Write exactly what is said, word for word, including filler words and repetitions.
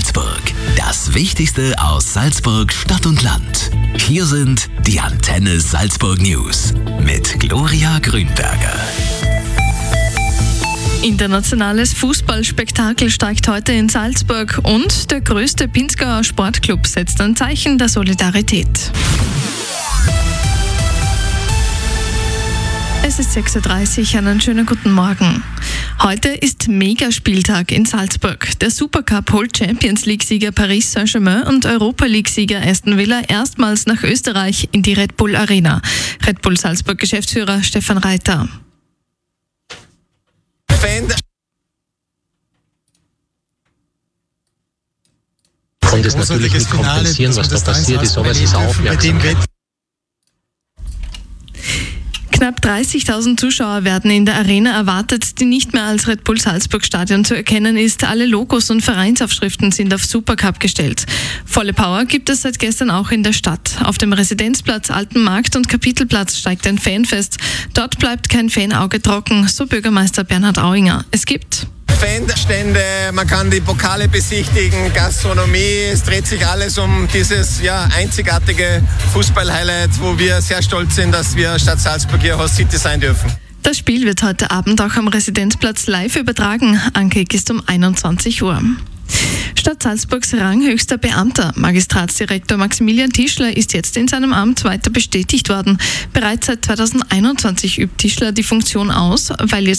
Salzburg. Das Wichtigste aus Salzburg Stadt und Land. Hier sind die Antenne Salzburg News mit Gloria Grünberger. Internationales Fußballspektakel steigt heute in Salzburg und der größte Pinzgauer Sportclub setzt ein Zeichen der Solidarität. Es ist sechs Uhr dreißig, einen schönen guten Morgen. Heute ist Megaspieltag in Salzburg. Der Supercup holt Champions League-Sieger Paris Saint-Germain und Europa League-Sieger Aston Villa erstmals nach Österreich in die Red Bull Arena. Red Bull Salzburg-Geschäftsführer Stefan Reiter. Konnte es natürlich nicht kompensieren, was da passiert ist, aber es ist Aufmerksamkeit. Knapp dreißigtausend Zuschauer werden in der Arena erwartet, die nicht mehr als Red Bull Salzburg Stadion zu erkennen ist. Alle Logos und Vereinsaufschriften sind auf Supercup gestellt. Volle Power gibt es seit gestern auch in der Stadt. Auf dem Residenzplatz, Alten Markt und Kapitelplatz steigt ein Fanfest. Dort bleibt kein Fanauge trocken, so Bürgermeister Bernhard Auinger. Es gibt Fanstände, man kann die Pokale besichtigen, Gastronomie, es dreht sich alles um dieses ja, einzigartige Fußball-Highlight, wo wir sehr stolz sind, dass wir Stadt Salzburg hier Host City sein dürfen. Das Spiel wird heute Abend auch am Residenzplatz live übertragen. Ankick ist um einundzwanzig Uhr. Stadt Salzburgs ranghöchster Beamter, Magistratsdirektor Maximilian Tischler, ist jetzt in seinem Amt weiter bestätigt worden. Bereits seit zweitausendeinundzwanzig übt Tischler die Funktion aus, weil jetzt